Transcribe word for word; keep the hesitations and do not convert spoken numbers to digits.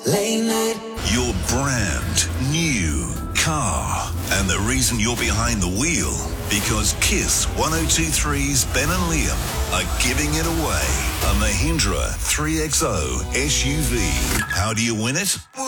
Late night. Your brand new car. And the reason you're behind the wheel, because Kiss one oh two three's Ben and Liam are giving it away. A Mahindra three X O S U V. How do you win it?